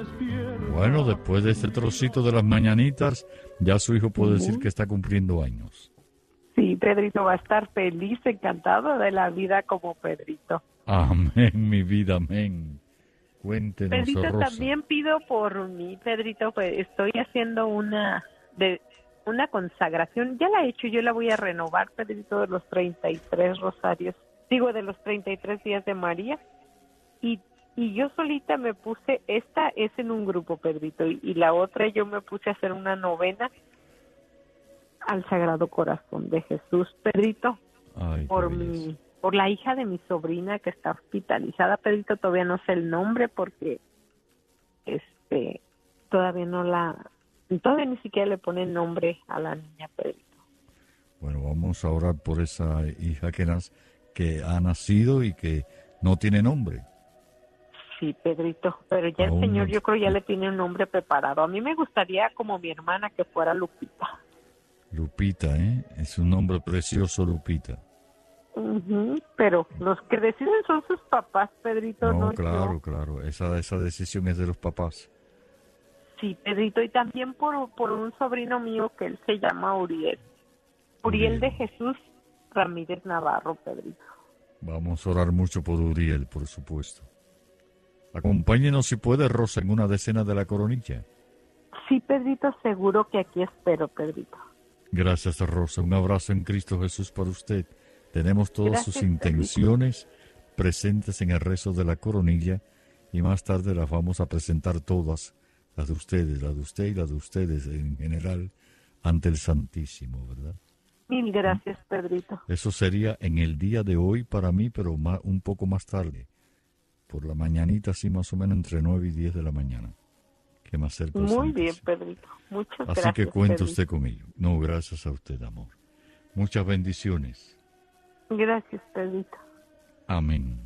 Bueno, después de este trocito de las mañanitas, ya su hijo puede decir que está cumpliendo años. Sí, Pedrito va a estar feliz, encantado de la vida como Pedrito. Amén, mi vida, amén. Cuéntenos, Pedrito, Rosa. también pido por mí, Pedrito, pues estoy haciendo una consagración. Ya la he hecho, yo la voy a renovar, Pedrito, de los 33 rosarios. Digo, de los 33 días de María. Y yo solita me puse, esta es en un grupo, Pedrito, y la otra yo me puse a hacer una novena al Sagrado Corazón de Jesús, Pedrito. Ay, por la hija de mi sobrina que está hospitalizada, Pedrito, todavía no sé el nombre porque todavía ni siquiera le pone nombre a la niña, Pedrito. Bueno, vamos a orar por esa hija que ha nacido y que no tiene nombre. Sí, Pedrito, pero ya el Señor yo creo ya le tiene un nombre preparado. A mí me gustaría como mi hermana que fuera Lupita. Lupita, es un nombre precioso, Lupita. Pero los que deciden son sus papás, Pedrito. No, No, claro, yo. claro, esa decisión es de los papás. Sí, Pedrito, y también por un sobrino mío que él se llama Uriel. Uriel de Jesús Ramírez Navarro, Pedrito. Vamos a orar mucho por Uriel, por supuesto. Acompáñenos si puede, Rosa, en una decena de la coronilla. Sí, Pedrito, seguro que aquí espero, Pedrito. Gracias, Rosa. Un abrazo en Cristo Jesús para usted. Tenemos todas sus intenciones presentes en el rezo de la coronilla y más tarde las vamos a presentar todas, las de ustedes, la de usted y las de ustedes en general, ante el Santísimo, ¿verdad? Mil gracias, Pedrito. Eso sería en el día de hoy para mí, pero un poco más tarde. Por la mañanita, así más o menos entre 9 y 10 de la mañana. Que me acerco al Muy bien, Santísimo. Pedrito. Muchas gracias. Así que cuente Pedrito. usted conmigo. No, gracias a usted, amor. Muchas bendiciones. Gracias, Pedrito. Amén.